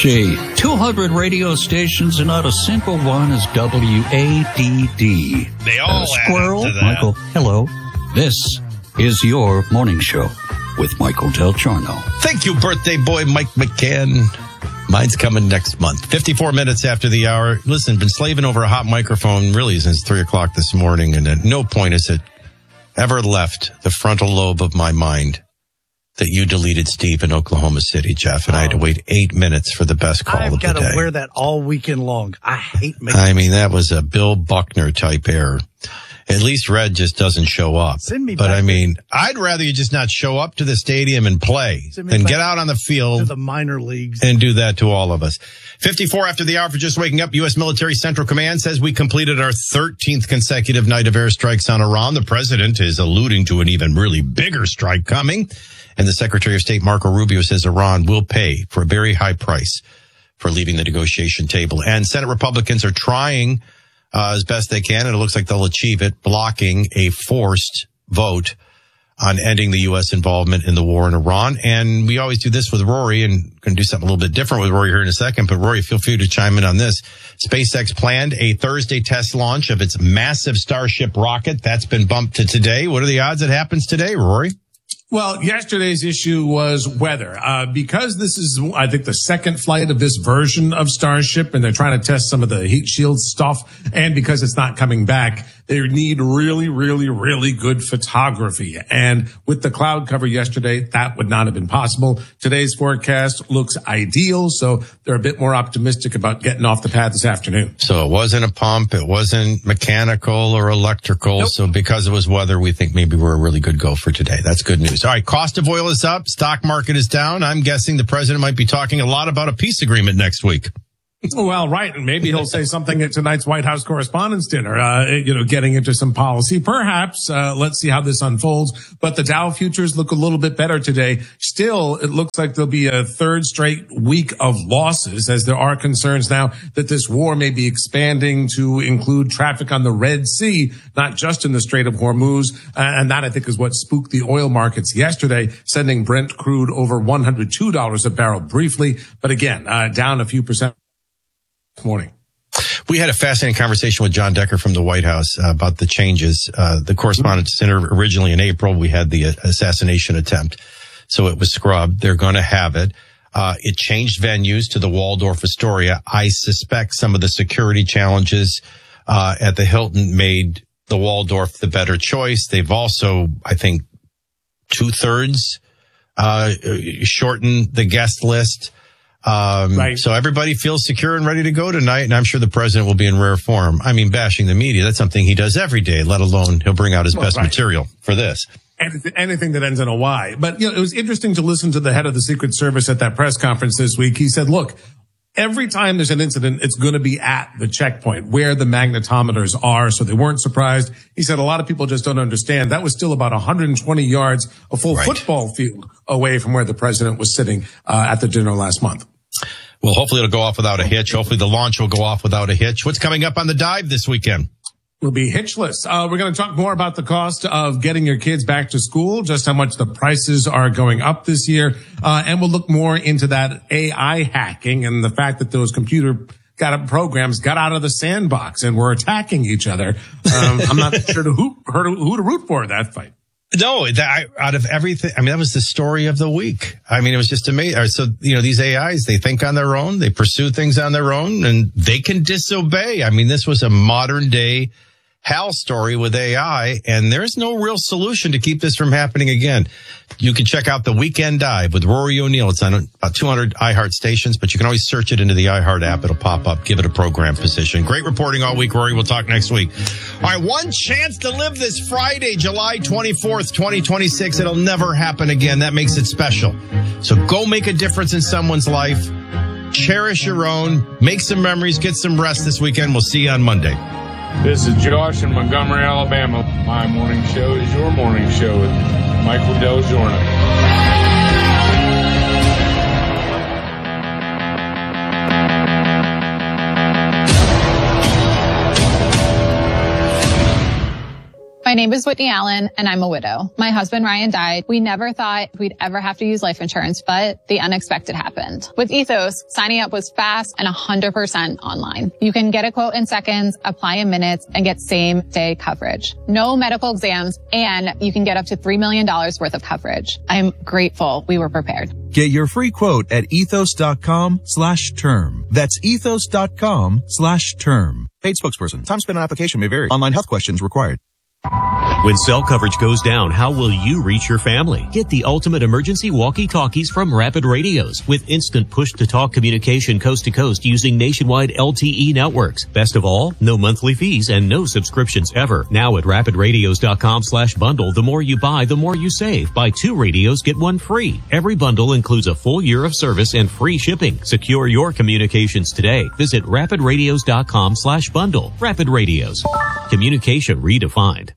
Gee, 200 radio stations and not a single one is WADD. They all Squirrel. add to that. Michael, hello. This is your morning show with Michael Del Giorno. Thank you, birthday boy Mike McCann. Mine's coming next month. 54 minutes after the hour. Listen, been slaving over a hot microphone really since 3 o'clock this morning, and at no point has it ever left the frontal lobe of my mind that you deleted Steve in Oklahoma City, Jeff, and I had to wait 8 minutes for the best call of the day. I've got to wear that all weekend long. I hate making I mean, that was a Bill Buckner type error. At least Red just doesn't show up. Send me but back I mean, I'd rather you just not show up to the stadium and play than get out on the field to the minor leagues and do that to all of us. 54 after the hour for just waking up. U.S. Military Central Command says we completed our 13th consecutive night of airstrikes on Iran. The president is alluding to an even really bigger strike coming. And the Secretary of State, Marco Rubio, says Iran will pay for a very high price for leaving the negotiation table. And Senate Republicans are trying as best they can, and it looks like they'll achieve it, blocking a forced vote on ending the U.S. involvement in the war in Iran. And we always do this with Rory, and going to do something a little bit different with Rory here in a second. But Rory, feel free to chime in on this. SpaceX planned a Thursday test launch of its massive Starship rocket. That's been bumped to today. What are the odds it happens today, Rory? Well, yesterday's issue was weather. Because this is, I think, the second flight of this version of Starship, and they're trying to test some of the heat shield stuff, and because it's not coming back, they need really, really, really good photography. And with the cloud cover yesterday, that would not have been possible. Today's forecast looks ideal, so they're a bit more optimistic about getting off the pad this afternoon. So it wasn't a pump, it wasn't mechanical or electrical. Nope. So because it was weather, we think maybe we're a really good go for today. That's good news. All right, cost of oil is up, stock market is down. I'm guessing the president might be talking a lot about a peace agreement next week. Well, right. And maybe he'll say something at tonight's White House Correspondents' Dinner, getting into some policy. Perhaps, let's see how this unfolds. But the Dow futures look a little bit better today. Still, it looks like there'll be a third straight week of losses, as there are concerns now that this war may be expanding to include traffic on the Red Sea, not just in the Strait of Hormuz. And that, I think, is what spooked the oil markets yesterday, sending Brent crude over $102 a barrel briefly. But again, down a few percent morning. We had a fascinating conversation with John Decker from the White House about the changes. The Correspondents' Center originally in April, we had the assassination attempt. So it was scrubbed. They're going to have it. It changed venues to the Waldorf Astoria. I suspect some of the security challenges at the Hilton made the Waldorf the better choice. They've also, I think, 2/3 shortened the guest list. Right. So everybody feels secure and ready to go tonight, and I'm sure the president will be in rare form. I mean, bashing the media, that's something he does every day, let alone he'll bring out his best material for this. Anything that ends in a Y. But, it was interesting to listen to the head of the Secret Service at that press conference this week. He said, look, every time there's an incident, it's going to be at the checkpoint where the magnetometers are. So they weren't surprised. He said a lot of people just don't understand. That was still about 120 yards, a full football field away from where the president was sitting at the dinner last month. Well, hopefully it'll go off without a hitch. Hopefully the launch will go off without a hitch. What's coming up on the dive this weekend? Will be hitchless. We're going to talk more about the cost of getting your kids back to school, just how much the prices are going up this year. And we'll look more into that AI hacking and the fact that those programs got out of the sandbox and were attacking each other. I'm not sure who to root for in that fight. No, out of everything, I mean, that was the story of the week. I mean, it was just amazing. So, these AIs, they think on their own, they pursue things on their own, and they can disobey. I mean, this was a modern day Hal story with AI, and there's no real solution to keep this from happening again. You can check out The Weekend Dive with Rory O'Neill. It's on about 200 iHeart stations, but you can always search it into the iHeart app. It'll pop up. Give it a program position. Great reporting all week, Rory. We'll talk next week. All right, one chance to live this Friday, July 24th, 2026. It'll never happen again. That makes it special. So go make a difference in someone's life. Cherish your own. Make some memories. Get some rest this weekend. We'll see you on Monday. This is Josh in Montgomery, Alabama. My morning show is your morning show with Michael Del Giorno. My My name is Whitney Allen, and I'm a widow. My husband, Ryan, died. We never thought we'd ever have to use life insurance, but the unexpected happened. With Ethos, signing up was fast and 100% online. You can get a quote in seconds, apply in minutes, and get same-day coverage. No medical exams, and you can get up to $3 million worth of coverage. I'm grateful we were prepared. Get your free quote at ethos.com/term. That's ethos.com/term. Paid spokesperson. Time spent on application may vary. Online health questions required. When cell coverage goes down, how will you reach your family? Get the ultimate emergency walkie-talkies from Rapid Radios with instant push-to-talk communication coast to coast using nationwide LTE networks. Best of all, no monthly fees and no subscriptions ever. Now at rapidradios.com/bundle, the more you buy, the more you save. Buy 2 radios, get 1 free. Every bundle includes a full year of service and free shipping. Secure your communications today. Visit rapidradios.com/bundle. Rapid Radios. Communication redefined.